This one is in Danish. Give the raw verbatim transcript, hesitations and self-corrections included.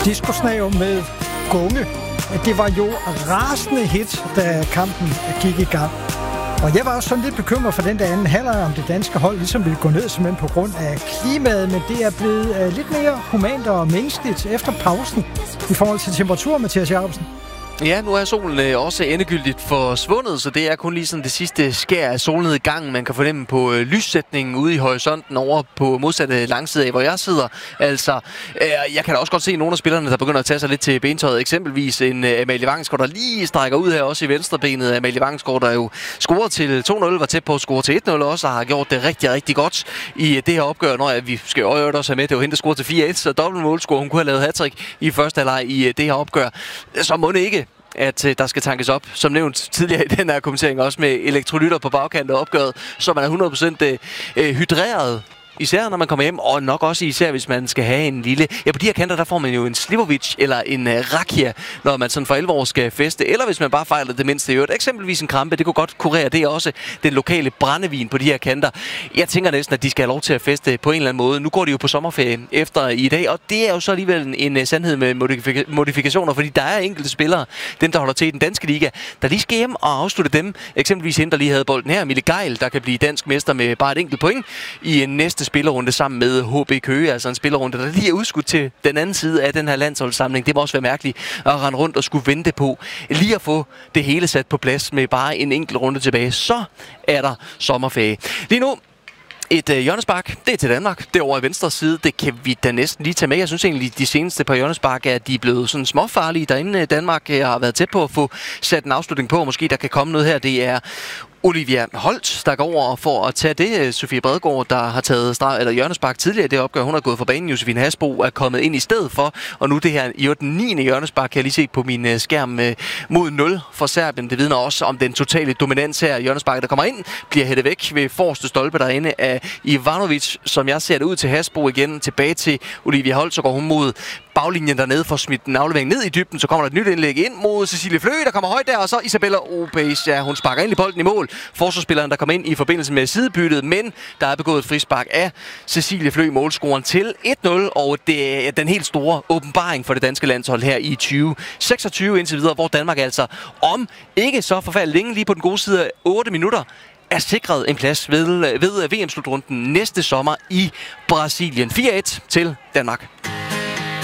Disco-snav med Gunge. Det var jo rasende hit, da kampen gik i gang. Og jeg var også sådan lidt bekymret for den der anden halvleg, om det danske hold ligesom ville gå ned simpelthen på grund af klimaet, men det er blevet uh, lidt mere humant og menneskeligt efter pausen i forhold til temperatur, Mathias Jacobsen. Ja, nu er solen øh, også endegyldigt forsvundet, så det er kun lige sådan det sidste skær af solnedgangen, man kan fornemme på øh, lyssætningen ude i horisonten over på modsatte langside af, hvor jeg sidder. Altså, øh, jeg kan da også godt se nogle af spillerne, der begynder at tage sig lidt til bentøjet. Eksempelvis en øh, Amalie Vangsgaard, der lige strækker ud her også i venstrebenet. Amalie Vangsgaard, der jo scorer til to nul, var tæt på at score til et nul også, og har gjort det rigtig, rigtig godt i det her opgør. Når vi skal jo også have med, det var hende, der scorede til fire et, så dobbelt målscore. Hun kunne have lavet hattrick i første halvleg i det her opgør. Så må det ikke, at øh, der skal tankes op, som nævnt tidligere i den her kommentering, også med elektrolytter på bagkant af opgøret, så man er hundrede procent øh, hydreret. Især når man kommer hjem, og nok også især hvis man skal have en lille... Ja, på de her kanter, der får man jo en Slivovic eller en uh, Rakia, når man sådan for alvor skal feste. Eller hvis man bare fejler det mindste i øvrigt. Eksempelvis en krampe, det kunne godt kurere. Det er også den lokale brændevin på de her kanter. Jeg tænker næsten, at de skal have lov til at feste på en eller anden måde. Nu går de jo på sommerferie efter i dag, og det er jo så alligevel en, en uh, sandhed med modifika- modifikationer, fordi der er enkelte spillere, dem der holder til i den danske liga, der lige skal hjem og afslutte dem. Eksempelvis hende, der lige havde bolden her, Mille Geil, der kan blive dansk mester med bare et enkelt point i en næste spillerunde sammen med H B Køge, altså en spillerunde, der lige er udskudt til den anden side af den her landsholdssamling. Det må også være mærkeligt at rende rundt og skulle vente på lige at få det hele sat på plads med bare en enkelt runde tilbage. Så er der sommerferie. Lige nu et øh, hjørnespark, det er til Danmark. Det er over i venstre side, det kan vi da næsten lige tage med. Jeg synes egentlig, de seneste par hjørnespark er de er blevet sådan småfarlige derinde. Danmark øh, har været tæt på at få sat en afslutning på, og måske der kan komme noget her. Det er Olivia Holt, der går over for at tage det. Sofie Bredgaard, der har taget streg, eller hjørnespark tidligere i det opgør, hun har gået for banen. Josefine Hasbro er kommet ind i stedet for, og nu det her i den niende hjørnespark kan jeg lige se på min skærm mod nul for Serbien. Det vidner også om den totale dominans her. Hjørnesparket, der kommer ind, bliver hættet væk ved forreste stolpe derinde af Ivanovic, som jeg ser det ud til Hasbro igen. Tilbage til Olivia Holt, så går hun mod baglinjen dernede for smidt en aflevering ned i dybden. Så kommer der et nyt indlæg ind mod Cecilie Flø, der kommer højt der, og så Isabella Opes. Ja, hun sparker ind i bolden i mål. Forsvarsspilleren, der kommer ind i forbindelse med sidebyttet, men der er begået et frispark af Cecilie Flø, målscoren til et nul, og det er den helt store åbenbaring for det danske landshold her i tyve seksogtyve indtil videre, hvor Danmark altså om ikke så forfærdeligt længe, lige på den gode side af otte minutter, er sikret en plads ved, ved V M-slutrunden næste sommer i Brasilien. fire et til Danmark.